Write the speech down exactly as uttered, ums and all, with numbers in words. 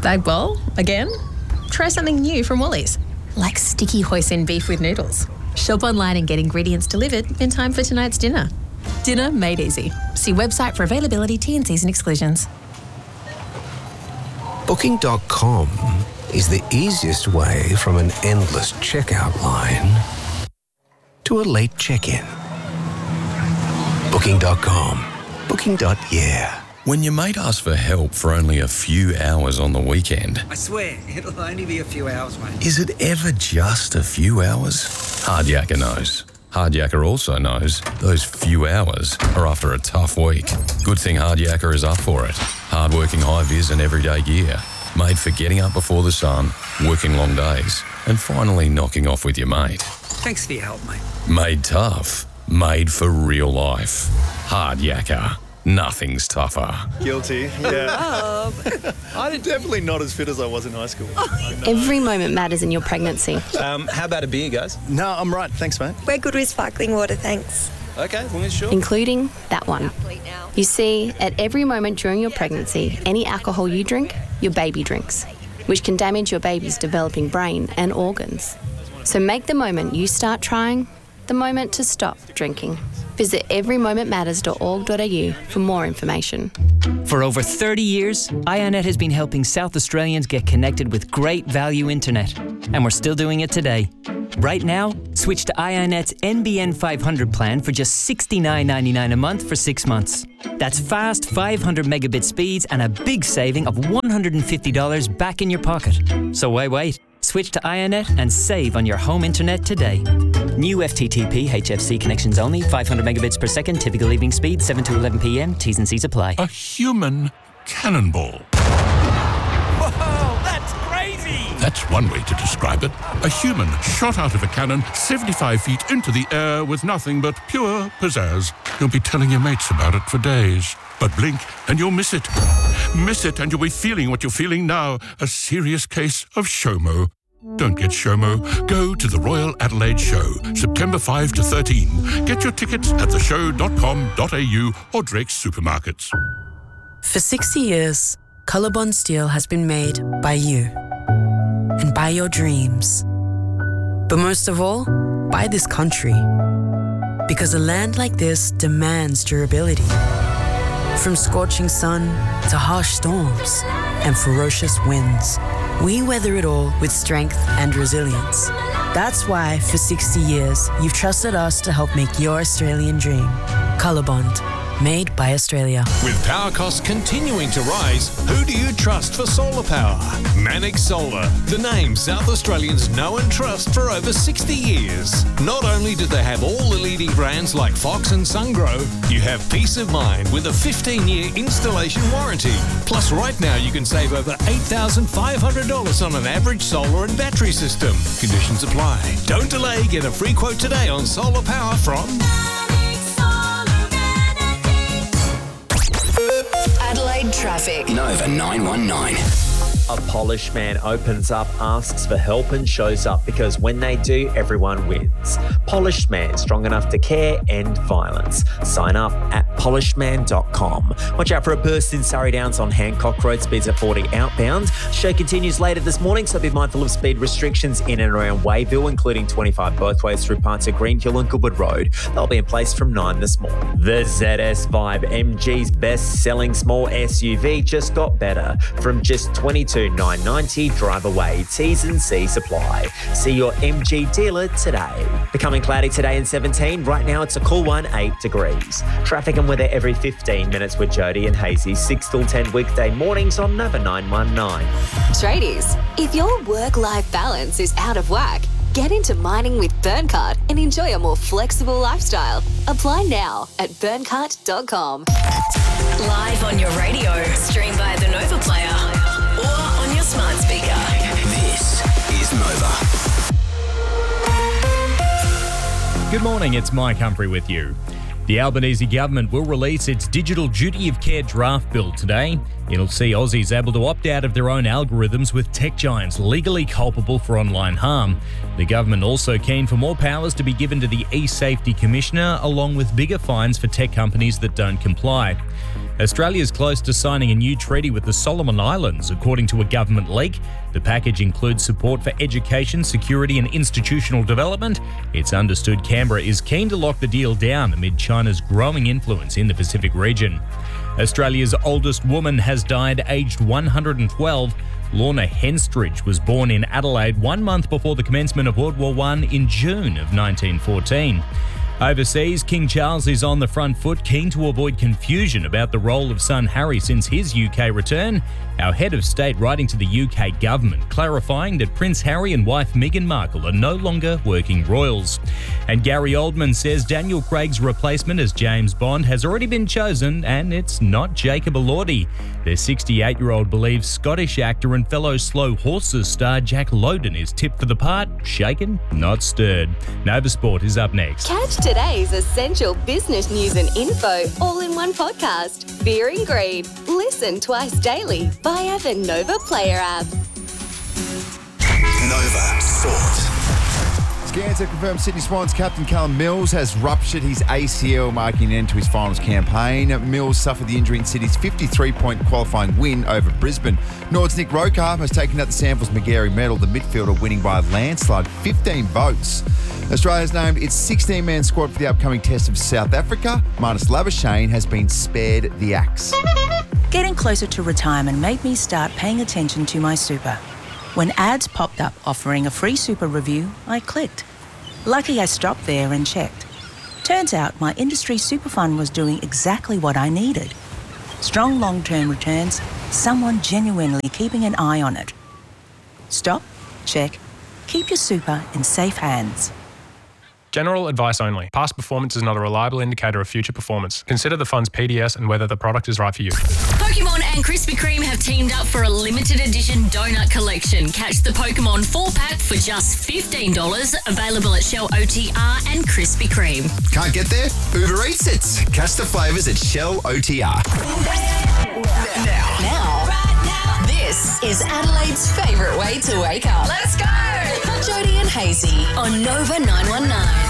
Bag bowl? Again? Try something new from Woolies, like sticky hoisin beef with noodles. Shop online and get ingredients delivered in time for tonight's dinner. Dinner made easy. See website for availability, T and Cs and exclusions. Booking dot com is the easiest way from an endless checkout line to a late check-in. Booking dot com. Booking. Yeah. When your mate asks for help for only a few hours on the weekend, I swear, it'll only be a few hours, mate. is it ever just a few hours? Hardyaker knows. Hardyaker also knows those few hours are after a tough week. Good thing Hardyaker is up for it. Hard-working high-vis and everyday gear. Made for getting up before the sun, working long days, and finally knocking off with your mate. Thanks for your help, mate. Made tough. Made for real life. Hardyaker. Nothing's tougher. Guilty, yeah. I'm definitely not as fit as I was in high school. Every moment matters in your pregnancy. Um, how about a beer, guys? No, I'm right. Thanks, mate. We're good with sparkling water, thanks. Okay, as long as you're sure. Including that one. You see, at every moment during your pregnancy, any alcohol you drink, your baby drinks, which can damage your baby's developing brain and organs. So make the moment you start trying the moment to stop drinking. Visit every moment matters dot org dot a u for more information. For over thirty years, IONET has been helping South Australians get connected with great value internet, and we're still doing it today. Right now, switch to IONET's N B N five hundred plan for just sixty-nine ninety-nine a month for six months. That's fast five hundred megabit speeds and a big saving of one hundred fifty dollars back in your pocket. So why wait? Switch to IONET and save on your home internet today. New F T T P H F C connections only, five hundred megabits per second, typical leaving speed, seven to eleven p m, T's and C's apply. A human cannonball. Whoa, that's crazy! That's one way to describe it. A human shot out of a cannon seventy-five feet into the air with nothing but pure pizzazz. You'll be telling your mates about it for days. But blink and you'll miss it. Miss it and you'll be feeling what you're feeling now. A serious case of SHOMO. Don't get SHOMO. Go to the Royal Adelaide Show, September fifth to thirteenth. Get your tickets at the show dot com dot a u or Drake's supermarkets. For sixty years, Colorbond Steel has been made by you and by your dreams. But most of all, by this country. Because a land like this demands durability. From scorching sun to harsh storms and ferocious winds, we weather it all with strength and resilience. That's why, for sixty years, you've trusted us to help make your Australian dream. Colorbond, made by Australia. With power costs continuing to rise, who do you trust for solar power? Manic Solar, the name South Australians know and trust for over sixty years. Not only do they have all the leading brands like Fox and SunGrow, you have peace of mind with a fifteen year installation warranty. Plus, right now you can save over eight thousand five hundred dollars on an average solar and battery system. Conditions apply. Don't delay, get a free quote today on solar power from Adelaide traffic. Nova nine one nine. A polished man opens up, asks for help and shows up because when they do, everyone wins. Polished Man, strong enough to care, end violence. Sign up at polished man dot com. Watch out for a burst in Surrey Downs on Hancock Road, speeds at forty outbound. Show continues later this morning, so be mindful of speed restrictions in and around Wayville, including twenty-five both ways through parts of Greenhill and Goodwood Road. They'll be in place from nine this morning. The Z S Vibe, M G's best-selling small S U V, just got better. From just twenty-two thousand nine hundred ninety dollars, drive away. T's and C's apply. See your M G dealer today. Becoming cloudy today in seventeen. Right now it's a cool one, eight degrees. Traffic and weather every fifteen minutes with Jody and Hazy, six till ten weekday mornings on Nova nine one nine. Tradies, if your work-life balance is out of whack, get into mining with Burncart and enjoy a more flexible lifestyle. Apply now at burncart dot com. Live on your radio, stream via the Nova Player or on your smart speaker. This is Nova. Good morning, it's Mike Humphrey with you. The Albanese government will release its Digital Duty of Care draft bill today. It'll see Aussies able to opt out of their own algorithms with tech giants legally culpable for online harm. The government also keen for more powers to be given to the e-Safety Commissioner, along with bigger fines for tech companies that don't comply. Australia's close to signing a new treaty with the Solomon Islands, according to a government leak. The package includes support for education, security and institutional development. It's understood Canberra is keen to lock the deal down amid China's growing influence in the Pacific region. Australia's oldest woman has died, aged one hundred twelve. Lorna Henstridge was born in Adelaide one month before the commencement of World War One in June of nineteen fourteen. Overseas, King Charles is on the front foot, keen to avoid confusion about the role of son Harry since his U K return. Our head of state writing to the U K government, clarifying that Prince Harry and wife Meghan Markle are no longer working royals. And Gary Oldman says Daniel Craig's replacement as James Bond has already been chosen, and it's not Jacob Elordi. The sixty-eight-year-old believes Scottish actor and fellow Slow Horses star Jack Lowden is tipped for the part. Shaken, not stirred. Nova Sport is up next. Catch today's essential business news and info all in one podcast. Fear and Greed. Listen twice daily via the Nova Player app. Nova Sport. Scans have confirmed Sydney Swans captain Callum Mills has ruptured his A C L, marking an end to his finals campaign. Mills suffered the injury in Sydney's fifty-three point qualifying win over Brisbane. Nord's Nick Rokar has taken out the Sanford's Magarey medal, the midfielder winning by a landslide, fifteen votes. Australia has named its sixteen-man squad for the upcoming test of South Africa. Marnus Labuschagne has been spared the axe. Getting closer to retirement made me start paying attention to my super. When ads popped up offering a free super review, I clicked. Lucky I stopped there and checked. Turns out my industry super fund was doing exactly what I needed. Strong long-term returns, someone genuinely keeping an eye on it. Stop, check, keep your super in safe hands. General advice only. Past performance is not a reliable indicator of future performance. Consider the fund's P D S and whether the product is right for you. Pokemon and Krispy Kreme have teamed up for a limited edition donut collection. Catch the Pokemon four-pack for just fifteen dollars. Available at Shell O T R and Krispy Kreme. Can't get there? Uber Eats it. Catch the flavours at Shell O T R. Now. Now. Right now. This is Adelaide's favourite way to wake up. Let's go! Jody and Hazy on Nova nine one nine.